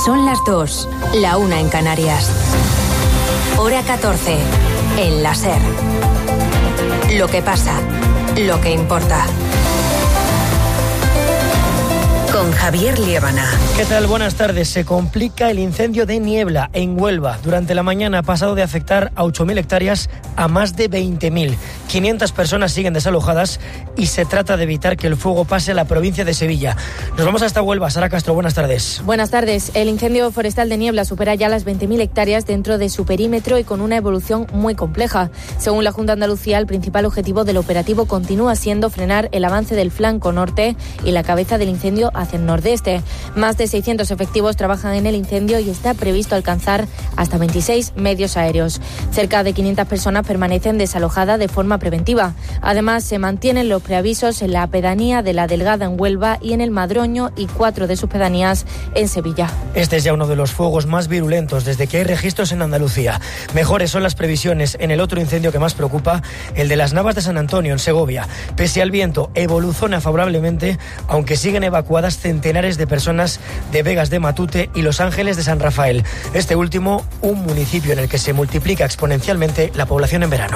Son las 2, la 1 en Canarias. Hora 14, en la SER. Lo que pasa, lo que importa. Con Javier Liébana. ¿Qué tal? Buenas tardes. Se complica el incendio de Niebla, en Huelva. Durante la mañana ha pasado de afectar a 8.000 hectáreas a más de 20.000. 500 personas siguen desalojadas y se trata de evitar que el fuego pase a la provincia de Sevilla. Nos vamos hasta Huelva. Sara Castro, buenas tardes. Buenas tardes. El incendio forestal de Niebla supera ya las 20.000 hectáreas dentro de su perímetro y con una evolución muy compleja. Según la Junta de Andalucía, el principal objetivo del operativo continúa siendo frenar el avance del flanco norte y la cabeza del incendio hacia el nordeste. Más de 600 efectivos trabajan en el incendio y está previsto alcanzar hasta 26 medios aéreos. Cerca de 500 personas permanecen desalojadas de forma preventiva. Además, se mantienen los preavisos en la pedanía de La Delgada en Huelva y en el Madroño y 4 de sus pedanías en Sevilla. Este es ya uno de los fuegos más virulentos desde que hay registros en Andalucía. Mejores son las previsiones en el otro incendio que más preocupa, el de las Navas de San Antonio en Segovia. Pese al viento, evoluciona favorablemente, aunque siguen evacuadas centenares de personas de Vegas de Matute y Los Ángeles de San Rafael. Este último, un municipio en el que se multiplica exponencialmente la población en verano.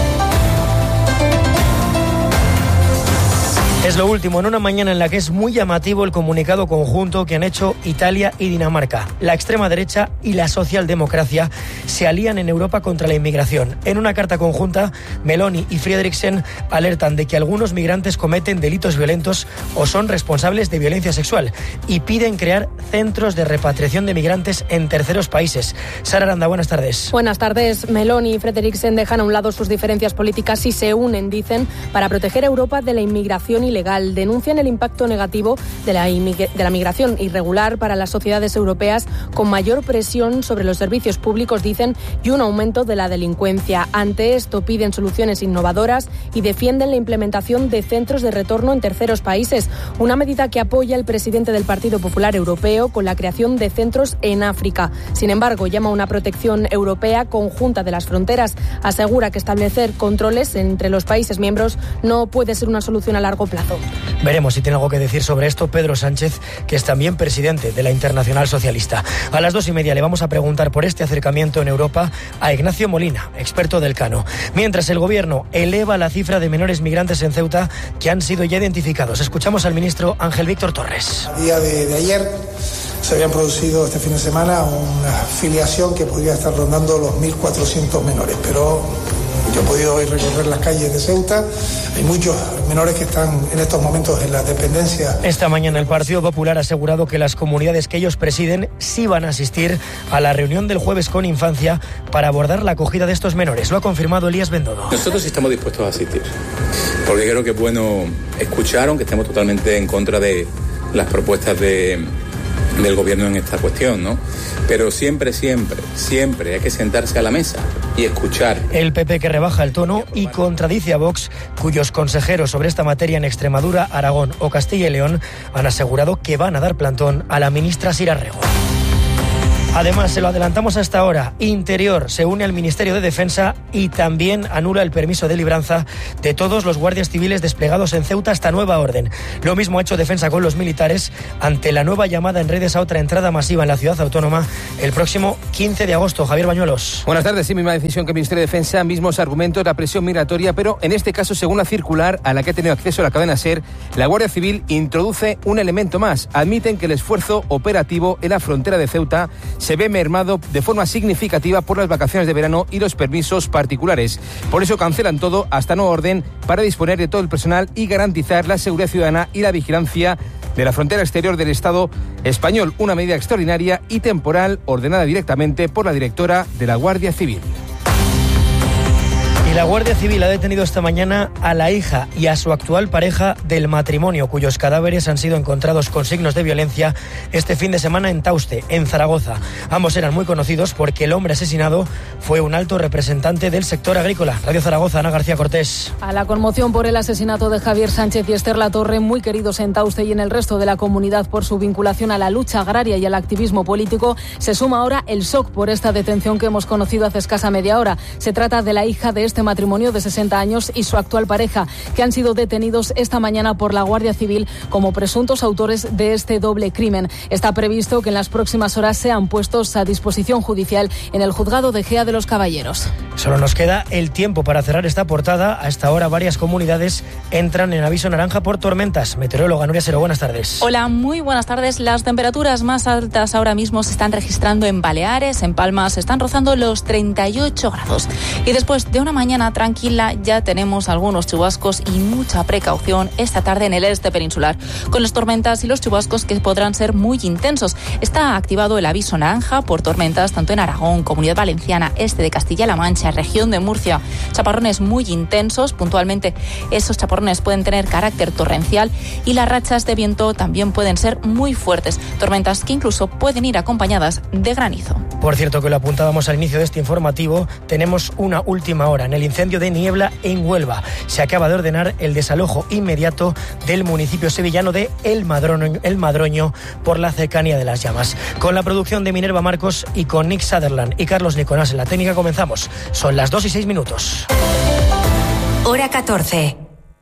Es lo último en una mañana en la que es muy llamativo el comunicado conjunto que han hecho Italia y Dinamarca. La extrema derecha y la socialdemocracia se alían en Europa contra la inmigración. En una carta conjunta, Meloni y Frederiksen alertan de que algunos migrantes cometen delitos violentos o son responsables de violencia sexual y piden crear centros de repatriación de migrantes en terceros países. Sara Aranda, buenas tardes. Buenas tardes. Meloni y Frederiksen dejan a un lado sus diferencias políticas y se unen, dicen, para proteger a Europa de la inmigración ilegal. Denuncian el impacto negativo de la migración irregular para las sociedades europeas, con mayor presión sobre los servicios públicos, dicen, y un aumento de la delincuencia. Ante esto piden soluciones innovadoras y defienden la implementación de centros de retorno en terceros países, una medida que apoya el presidente del Partido Popular Europeo con la creación de centros en África. Sin embargo, llama a una protección europea conjunta de las fronteras. Asegura que establecer controles entre los países miembros no puede ser una solución a largo plazo. Veremos si tiene algo que decir sobre esto Pedro Sánchez, que es también presidente de la Internacional Socialista. A las 2:30 le vamos a preguntar por este acercamiento en Europa a Ignacio Molina, experto del Cano. Mientras el Gobierno eleva la cifra de menores migrantes en Ceuta que han sido ya identificados. Escuchamos al ministro Ángel Víctor Torres. A día de ayer se habían producido este fin de semana una filiación que podría estar rondando los 1.400 menores, pero yo he podido hoy recorrer las calles de Ceuta. Hay muchos menores que están en estos momentos en la dependencia. Esta mañana el Partido Popular ha asegurado que las comunidades que ellos presiden sí van a asistir a la reunión del jueves con Infancia para abordar la acogida de estos menores. Lo ha confirmado Elías Bendodo. Nosotros estamos dispuestos a asistir, porque creo que es bueno escuchar, aunque estemos totalmente en contra de las propuestas del Gobierno en esta cuestión, ¿no? Pero siempre hay que sentarse a la mesa y escuchar. El PP que rebaja el tono y contradice a Vox, cuyos consejeros sobre esta materia en Extremadura, Aragón o Castilla y León han asegurado que van a dar plantón a la ministra Sira Rego. Además, se lo adelantamos hasta ahora, Interior se une al Ministerio de Defensa y también anula el permiso de libranza de todos los guardias civiles desplegados en Ceuta hasta nueva orden. Lo mismo ha hecho Defensa con los militares ante la nueva llamada en redes a otra entrada masiva en la ciudad autónoma el próximo 15 de agosto. Javier Bañuelos. Buenas tardes. Sí, misma decisión que el Ministerio de Defensa, mismos argumentos, la presión migratoria, pero en este caso, según la circular a la que ha tenido acceso la cadena SER, la Guardia Civil introduce un elemento más. Admiten que el esfuerzo operativo en la frontera de Ceuta se ve mermado de forma significativa por las vacaciones de verano y los permisos particulares. Por eso cancelan todo hasta nueva orden para disponer de todo el personal y garantizar la seguridad ciudadana y la vigilancia de la frontera exterior del Estado español. Una medida extraordinaria y temporal ordenada directamente por la directora de la Guardia Civil. Y la Guardia Civil ha detenido esta mañana a la hija y a su actual pareja del matrimonio, cuyos cadáveres han sido encontrados con signos de violencia este fin de semana en Tauste, en Zaragoza. Ambos eran muy conocidos porque el hombre asesinado fue un alto representante del sector agrícola. Radio Zaragoza, Ana García Cortés. A la conmoción por el asesinato de Javier Sánchez y Esther Latorre, muy queridos en Tauste y en el resto de la comunidad por su vinculación a la lucha agraria y al activismo político, se suma ahora el shock por esta detención que hemos conocido hace escasa media hora. Se trata de la hija de este este matrimonio de 60 años y su actual pareja, que han sido detenidos esta mañana por la Guardia Civil como presuntos autores de este doble crimen. Está previsto que en las próximas horas sean puestos a disposición judicial en el juzgado de Gea de los Caballeros. Solo nos queda el tiempo para cerrar esta portada. A esta hora varias comunidades entran en aviso naranja por tormentas. Meteoróloga Nuria Sero, buenas tardes. Hola, muy buenas tardes. Las temperaturas más altas ahora mismo se están registrando en Baleares, en Palma se están rozando los 38 grados. Y después de una mañana tranquila ya tenemos algunos chubascos y mucha precaución esta tarde en el este peninsular, con las tormentas y los chubascos que podrán ser muy intensos. Está activado el aviso naranja por tormentas tanto en Aragón, Comunidad Valenciana, este de Castilla-La Mancha, región de Murcia. Chaparrones muy intensos, puntualmente esos chaparrones pueden tener carácter torrencial y las rachas de viento también pueden ser muy fuertes. Tormentas que incluso pueden ir acompañadas de granizo. Por cierto, que lo apuntábamos al inicio de este informativo, tenemos una última hora en el incendio de Niebla en Huelva. Se acaba de ordenar el desalojo inmediato del municipio sevillano de El Madroño por la cercanía de las llamas. Con la producción de Minerva Marcos y con Nick Sutherland y Carlos Nicolás en la técnica comenzamos. Son las 2:06. Hora 14.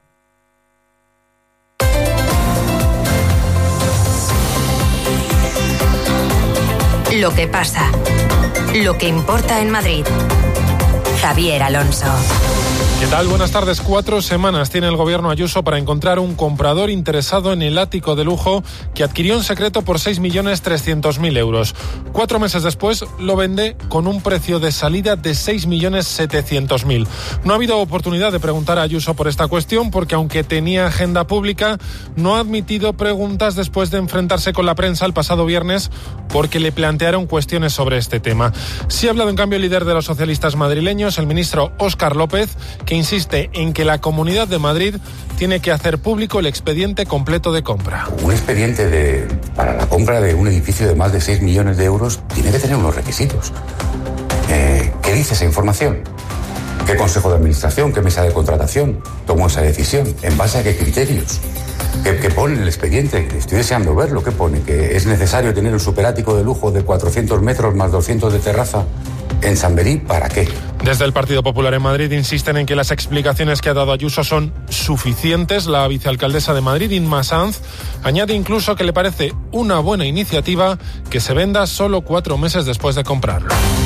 Lo que pasa. Lo que importa en Madrid. Javier Alonso. ¿Qué tal? Buenas tardes. 4 semanas tiene el gobierno Ayuso para encontrar un comprador interesado en el ático de lujo que adquirió en secreto por 6.300.000 euros. 4 meses después lo vende con un precio de salida de 6.700.000. No ha habido oportunidad de preguntar a Ayuso por esta cuestión porque, aunque tenía agenda pública, no ha admitido preguntas después de enfrentarse con la prensa el pasado viernes porque le plantearon cuestiones sobre este tema. Sí ha hablado en cambio el líder de los socialistas madrileños, el ministro Óscar López, que insiste en que la Comunidad de Madrid tiene que hacer público el expediente completo de compra. Un expediente para la compra de un edificio de más de 6 millones de euros tiene que tener unos requisitos. ¿Qué dice esa información? ¿Qué consejo de administración, qué mesa de contratación tomó esa decisión? ¿En base a qué criterios? ¿Qué pone en el expediente? Estoy deseando verlo. ¿Qué pone? ¿Que es necesario tener un superático de lujo de 400 metros más 200 de terraza en Samberí? ¿Para qué? Desde el Partido Popular en Madrid insisten en que las explicaciones que ha dado Ayuso son suficientes. La vicealcaldesa de Madrid, Inma Sanz, añade incluso que le parece una buena iniciativa que se venda solo 4 meses después de comprarlo.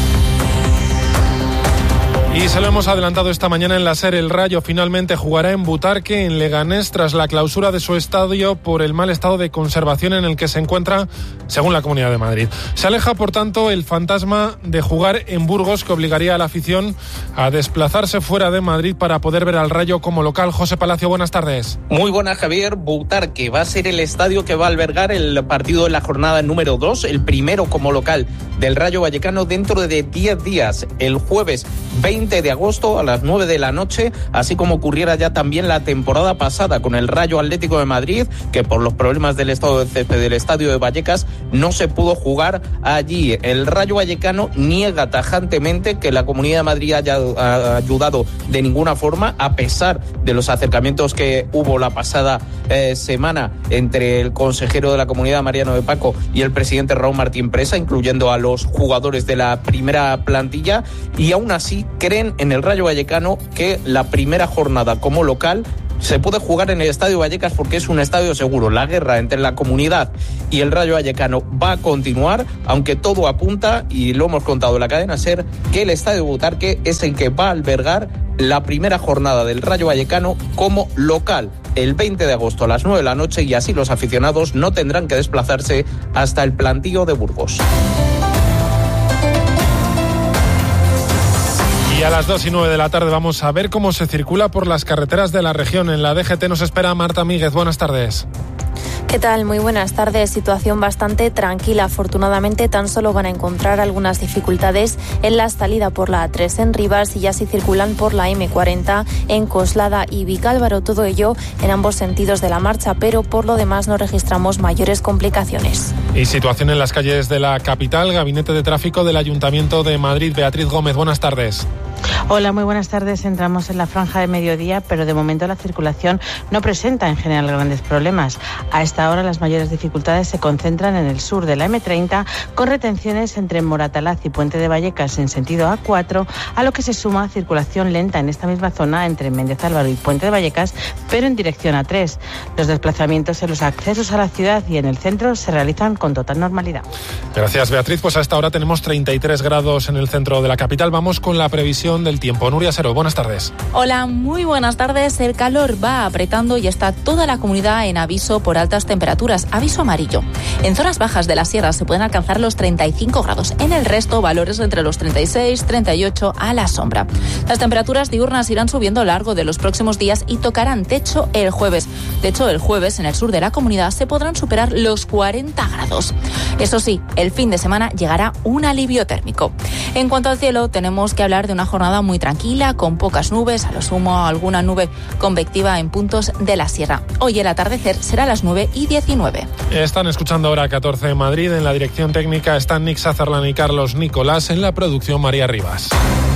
Y se lo hemos adelantado esta mañana en la SER. El Rayo finalmente jugará en Butarque, en Leganés, tras la clausura de su estadio por el mal estado de conservación en el que se encuentra, según la Comunidad de Madrid. Se aleja, por tanto, el fantasma de jugar en Burgos, que obligaría a la afición a desplazarse fuera de Madrid para poder ver al Rayo como local. José Palacio, buenas tardes. Muy buenas, Javier. Butarque va a ser el estadio que va a albergar el partido de la jornada número 2, el primero como local del Rayo Vallecano dentro de 10 días, el jueves 20 de agosto a las 9 de la noche, así como ocurriera ya también la temporada pasada con el Rayo Atlético de Madrid, que por los problemas del estado de césped del estadio de Vallecas no se pudo jugar allí. El Rayo Vallecano niega tajantemente que la Comunidad de Madrid haya ayudado de ninguna forma, a pesar de los acercamientos que hubo la pasada semana entre el consejero de la Comunidad, Mariano de Paco, y el presidente Raúl Martín Presa, incluyendo a los jugadores de la primera plantilla, y aún así creen en el Rayo Vallecano que la primera jornada como local se puede jugar en el Estadio Vallecas porque es un estadio seguro. La guerra entre la Comunidad y el Rayo Vallecano va a continuar, aunque todo apunta, y lo hemos contado en la cadena SER, que el Estadio Butarque es el que va a albergar la primera jornada del Rayo Vallecano como local el 20 de agosto a las 9 de la noche, y así los aficionados no tendrán que desplazarse hasta el plantío de Burgos. Y a las 2:09 de la tarde vamos a ver cómo se circula por las carreteras de la región. En la DGT nos espera Marta Míguez. Buenas tardes. ¿Qué tal? Muy buenas tardes. Situación bastante tranquila. Afortunadamente tan solo van a encontrar algunas dificultades en la salida por la A3 en Rivas y ya sí circulan por la M40 en Coslada y Vicálvaro. Todo ello en ambos sentidos de la marcha, pero por lo demás no registramos mayores complicaciones. Y situación en las calles de la capital. Gabinete de Tráfico del Ayuntamiento de Madrid. Beatriz Gómez, buenas tardes. Hola, muy buenas tardes. Entramos en la franja de mediodía, pero de momento la circulación no presenta en general grandes problemas. A esta hora las mayores dificultades se concentran en el sur de la M30, con retenciones entre Moratalaz y Puente de Vallecas en sentido A4, a lo que se suma circulación lenta en esta misma zona entre Méndez Álvaro y Puente de Vallecas, pero en dirección A3. Los desplazamientos en los accesos a la ciudad y en el centro se realizan con total normalidad. Gracias, Beatriz. Pues a esta hora tenemos 33 grados en el centro de la capital. Vamos con la previsión del tiempo. Nuria Sero, buenas tardes. Hola, muy buenas tardes. El calor va apretando y está toda la comunidad en aviso por altas temperaturas. Aviso amarillo. En zonas bajas de la sierra se pueden alcanzar los 35 grados. En el resto, valores entre los 36, 38 a la sombra. Las temperaturas diurnas irán subiendo a lo largo de los próximos días y tocarán techo el jueves. De hecho, el jueves en el sur de la comunidad se podrán superar los 40 grados. Eso sí, el fin de semana llegará un alivio térmico. En cuanto al cielo, tenemos que hablar de una jornada muy tranquila, con pocas nubes, a lo sumo alguna nube convectiva en puntos de la sierra. Hoy el atardecer será a las 9:19. Están escuchando Hora 14 en Madrid. En la dirección técnica están Nick Sazerlan y Carlos Nicolás. En la producción, María Rivas.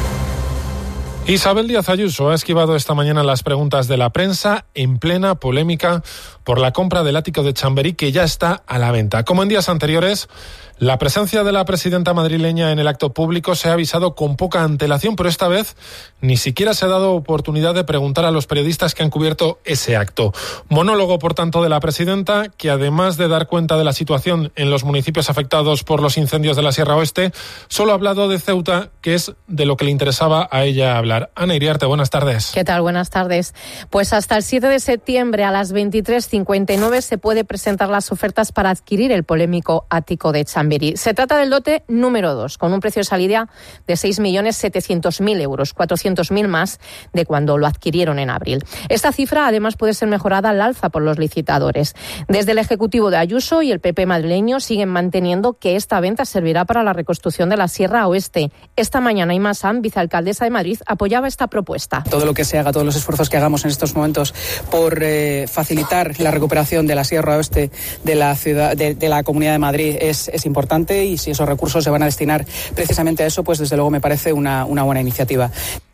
Isabel Díaz Ayuso ha esquivado esta mañana las preguntas de la prensa en plena polémica por la compra del ático de Chamberí, que ya está a la venta. Como en días anteriores, la presencia de la presidenta madrileña en el acto público se ha avisado con poca antelación, pero esta vez ni siquiera se ha dado oportunidad de preguntar a los periodistas que han cubierto ese acto. Monólogo, por tanto, de la presidenta, que además de dar cuenta de la situación en los municipios afectados por los incendios de la Sierra Oeste, solo ha hablado de Ceuta, que es de lo que le interesaba a ella hablar. Ana Iriarte, buenas tardes. ¿Qué tal? Buenas tardes. Pues hasta el 7 de septiembre a las 23:59 se puede presentar las ofertas para adquirir el polémico ático de Chamberí. Se trata del lote número 2, con un precio de salida de 6.700.000 euros, 400.000 más de cuando lo adquirieron en abril. Esta cifra, además, puede ser mejorada al alza por los licitadores. Desde el Ejecutivo de Ayuso y el PP madrileño siguen manteniendo que esta venta servirá para la reconstrucción de la Sierra Oeste. Esta mañana, Imma Sanz, vicealcaldesa de Madrid, apoyaba esta propuesta. Todo lo que se haga, todos los esfuerzos que hagamos en estos momentos por facilitar la recuperación de la Sierra Oeste de la ciudad, de la Comunidad de Madrid es importante, y si esos recursos se van a destinar precisamente a eso, pues desde luego me parece una buena iniciativa.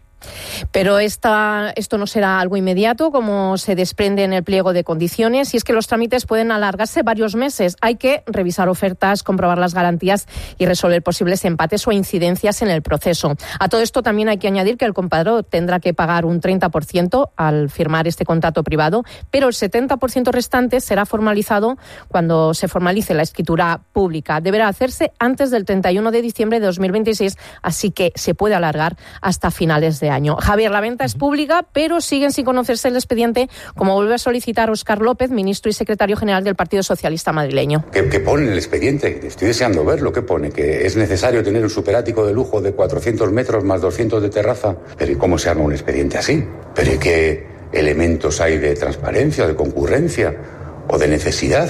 Pero esto no será algo inmediato, como se desprende en el pliego de condiciones, y es que los trámites pueden alargarse varios meses. Hay que revisar ofertas, comprobar las garantías y resolver posibles empates o incidencias en el proceso. A todo esto también hay que añadir que el comprador tendrá que pagar un 30% al firmar este contrato privado, pero el 70% restante será formalizado cuando se formalice la escritura pública. Deberá hacerse antes del 31 de diciembre de 2026, así que se puede alargar hasta finales de año. Javier, la venta es pública, pero siguen sin conocerse el expediente, como vuelve a solicitar Óscar López, ministro y secretario general del Partido Socialista madrileño. ¿Qué pone en el expediente? Estoy deseando verlo. ¿Qué pone? Que es necesario tener un superático de lujo de 400 metros más 200 de terraza. Pero ¿y cómo se arma un expediente así? ¿Pero y qué elementos hay de transparencia, de concurrencia o de necesidad?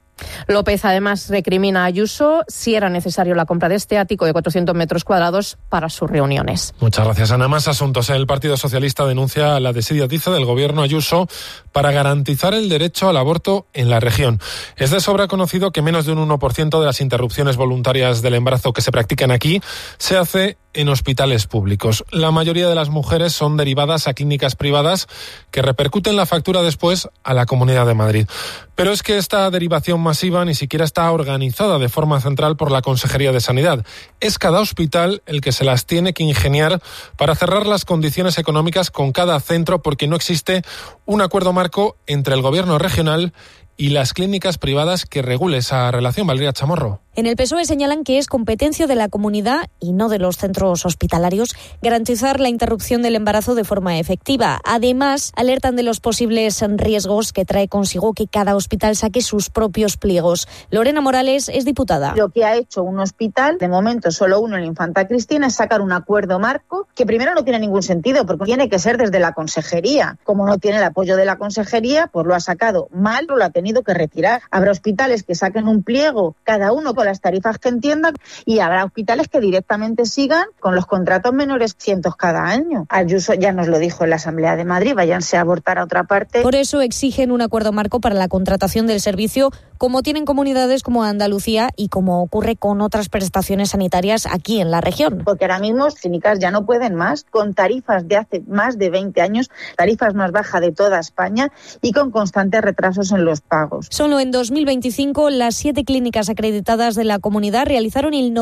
López además recrimina a Ayuso si era necesario la compra de este ático de 400 metros cuadrados para sus reuniones. Muchas gracias, Ana. Más asuntos. El Partido Socialista denuncia la desidia, dice, del gobierno Ayuso para garantizar el derecho al aborto en la región. Es de sobra conocido que menos de un 1% de las interrupciones voluntarias del embarazo que se practican aquí se hace en hospitales públicos. La mayoría de las mujeres son derivadas a clínicas privadas que repercuten la factura después a la Comunidad de Madrid. Pero es que esta derivación masiva ni siquiera está organizada de forma central por la Consejería de Sanidad. Es cada hospital el que se las tiene que ingeniar para cerrar las condiciones económicas con cada centro, porque no existe un acuerdo marco entre el gobierno regional y las clínicas privadas que regule esa relación. Valeria Chamorro. En el PSOE señalan que es competencia de la comunidad y no de los centros hospitalarios garantizar la interrupción del embarazo de forma efectiva. Además, alertan de los posibles riesgos que trae consigo que cada hospital saque sus propios pliegos. Lorena Morales es diputada. Lo que ha hecho un hospital, de momento solo uno, el Infanta Cristina, es sacar un acuerdo marco que primero no tiene ningún sentido porque tiene que ser desde la consejería. Como no tiene el apoyo de la consejería, pues lo ha sacado mal o lo ha tenido que retirar. Habrá hospitales que saquen un pliego, cada uno con con las tarifas que entiendan, y habrá hospitales que directamente sigan con los contratos menores cientos cada año. Ayuso ya nos lo dijo en la Asamblea de Madrid, váyanse a abortar a otra parte. Por eso exigen un acuerdo marco para la contratación del servicio, como tienen comunidades como Andalucía y como ocurre con otras prestaciones sanitarias aquí en la región. Porque ahora mismo las clínicas ya no pueden más, con tarifas de hace más de 20 años, tarifas más bajas de toda España y con constantes retrasos en los pagos. Solo en 2025 las 7 clínicas acreditadas de la comunidad realizaron el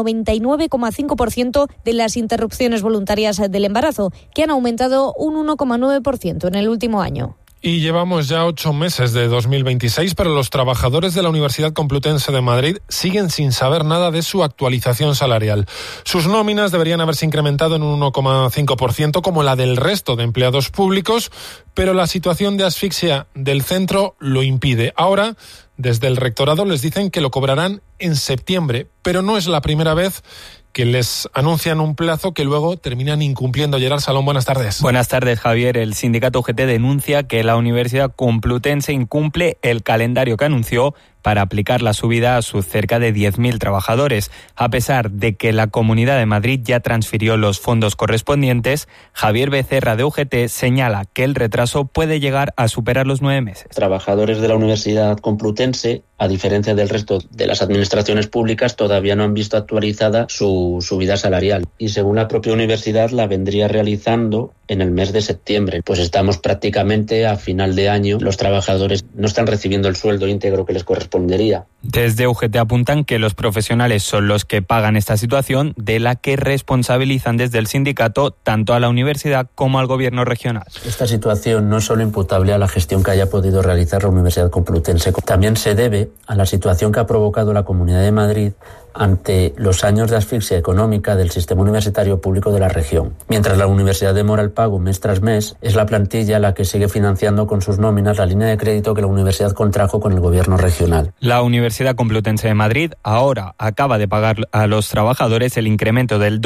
99,5% de las interrupciones voluntarias del embarazo, que han aumentado un 1,9% en el último año. Y llevamos ya 8 meses de 2026, pero los trabajadores de la Universidad Complutense de Madrid siguen sin saber nada de su actualización salarial. Sus nóminas deberían haberse incrementado en un 1,5%, como la del resto de empleados públicos, pero la situación de asfixia del centro lo impide. Ahora, desde el rectorado les dicen que lo cobrarán en septiembre, pero no es la primera vez que les anuncian un plazo que luego terminan incumpliendo. Gerard Salón, buenas tardes. Buenas tardes, Javier. El sindicato UGT denuncia que la Universidad Complutense incumple el calendario que anunció para aplicar la subida a sus cerca de 10.000 trabajadores. A pesar de que la Comunidad de Madrid ya transfirió los fondos correspondientes, Javier Becerra de UGT señala que el retraso puede llegar a superar los 9 meses. Trabajadores de la Universidad Complutense, a diferencia del resto de las administraciones públicas, todavía no han visto actualizada su subida salarial. Y según la propia universidad, la vendría realizando en el mes de septiembre. Pues estamos prácticamente a final de año. Los trabajadores no están recibiendo el sueldo íntegro que les correspondería. Desde UGT apuntan que los profesionales son los que pagan esta situación, de la que responsabilizan desde el sindicato tanto a la universidad como al gobierno regional. Esta situación no es solo imputable a la gestión que haya podido realizar la Universidad Complutense, también se debe a la situación que ha provocado la Comunidad de Madrid ante los años de asfixia económica del sistema universitario público de la región. Mientras la universidad demora el pago mes tras mes, es la plantilla la que sigue financiando con sus nóminas la línea de crédito que la universidad contrajo con el gobierno regional. La Universidad Complutense de Madrid ahora acaba de pagar a los trabajadores el incremento del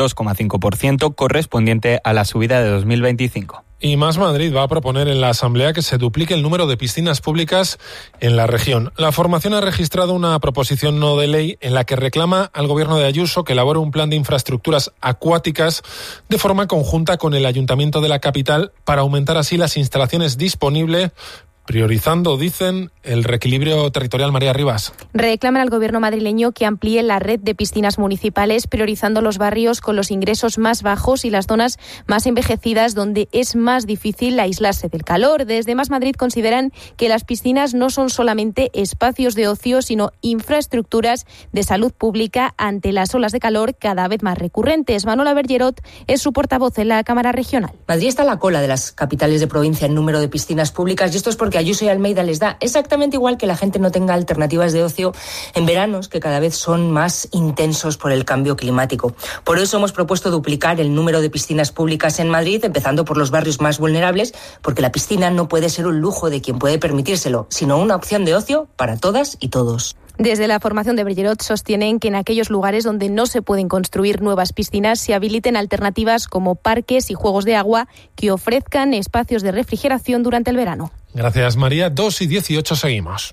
2,5% correspondiente a la subida de 2025. Y Más Madrid va a proponer en la Asamblea que se duplique el número de piscinas públicas en la región. La formación ha registrado una proposición no de ley en la que reclama al gobierno de Ayuso que elabore un plan de infraestructuras acuáticas de forma conjunta con el Ayuntamiento de la capital para aumentar así las instalaciones disponibles, priorizando, dicen, el reequilibrio territorial. María Rivas. Reclaman al gobierno madrileño que amplíe la red de piscinas municipales, priorizando los barrios con los ingresos más bajos y las zonas más envejecidas, donde es más difícil aislarse del calor. Desde Más Madrid consideran que las piscinas no son solamente espacios de ocio, sino infraestructuras de salud pública ante las olas de calor cada vez más recurrentes. Manuela Bergerot es su portavoz en la Cámara Regional. Madrid está a la cola de las capitales de provincia en número de piscinas públicas, y esto es porque Ayuso y Almeida les da exactamente igual que la gente no tenga alternativas de ocio en veranos que cada vez son más intensos por el cambio climático. Por eso hemos propuesto duplicar el número de piscinas públicas en Madrid, empezando por los barrios más vulnerables, porque la piscina no puede ser un lujo de quien puede permitírselo, sino una opción de ocio para todas y todos. Desde la formación de Bergerot sostienen que en aquellos lugares donde no se pueden construir nuevas piscinas se habiliten alternativas como parques y juegos de agua que ofrezcan espacios de refrigeración durante el verano. Gracias, María. 2:18 seguimos.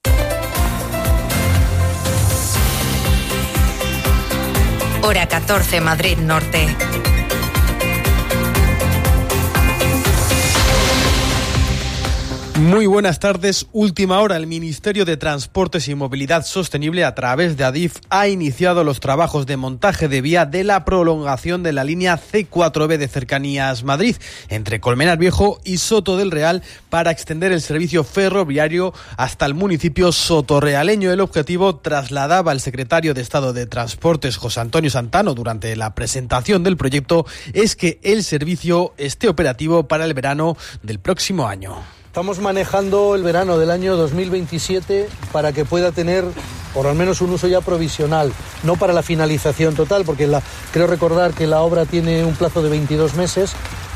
Hora 14, Madrid Norte. Muy buenas tardes. Última hora. El Ministerio de Transportes y Movilidad Sostenible, a través de Adif, ha iniciado los trabajos de montaje de vía de la prolongación de la línea C4B de Cercanías Madrid, entre Colmenar Viejo y Soto del Real, para extender el servicio ferroviario hasta el municipio sotorrealeño. El objetivo, trasladaba el secretario de Estado de Transportes, José Antonio Santano, durante la presentación del proyecto, es que el servicio esté operativo para el verano del próximo año. Estamos manejando el verano del año 2027 para que pueda tener por al menos un uso ya provisional, no para la finalización total, porque creo recordar que la obra tiene un plazo de 22 meses.